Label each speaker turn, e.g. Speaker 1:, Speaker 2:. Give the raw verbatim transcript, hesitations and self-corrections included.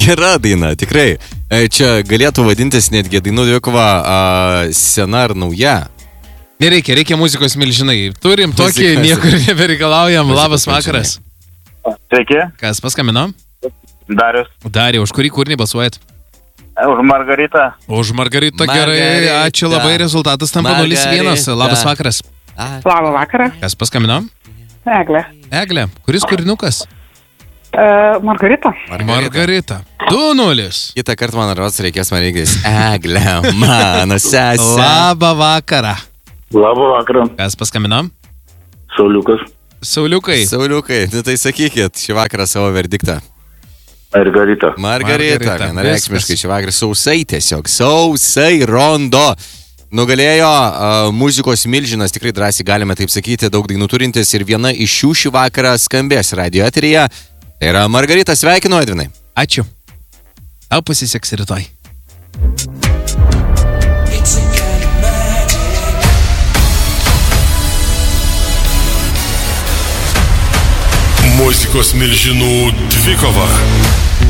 Speaker 1: Gera daina, tikrai. Čia galėtų vadintis netgi dainų dvikova sena ar nauja.
Speaker 2: Nereikia, reikia muzikos milžinai. Turim tokį, niekur nebereikalaujam. Labas vakaras.
Speaker 3: Sveiki.
Speaker 2: Kas paskambino?
Speaker 3: Darius.
Speaker 2: Darius, už kurį kūrinį balsuojat?
Speaker 3: Už Margaritą.
Speaker 2: Už Margaritą, gerai.
Speaker 1: Margarita.
Speaker 2: Ačiū labai, rezultatas tampa nulis vienas. Labas vakaras.
Speaker 4: Labą vakarą.
Speaker 2: Kas paskambino?
Speaker 4: Eglė.
Speaker 2: Eglė, kuris kūrinukas?
Speaker 4: Uh, Margarita.
Speaker 2: Margarita. du nulis.
Speaker 1: Kitą kartą man rodos reikės man reikės. Eglė, mano sesė.
Speaker 2: Labą vakarą.
Speaker 3: Labą vakarą.
Speaker 2: Kas paskambino?
Speaker 3: Sauliukas.
Speaker 2: Sauliukai.
Speaker 1: Sauliukai, nu tai sakykit šį vakarą savo verdiktą.
Speaker 3: Margarita.
Speaker 1: Margarita,
Speaker 2: Margarita,
Speaker 1: vienareikšmiškai
Speaker 2: viskas.
Speaker 1: šį vakarą sausai tiesiog, sausai rondo. Nugalėjo uh, muzikos milžinas, tikrai drąsiai galime taip sakyti, daug dainų turintis ir viena iš šių šį vakarą skambės radio eteryje. Tai yra Margarita, sveikinu, Edvinai.
Speaker 2: Ačiū. Tau pasiseks rytoj.
Speaker 5: Muzikos milžinų dvikova.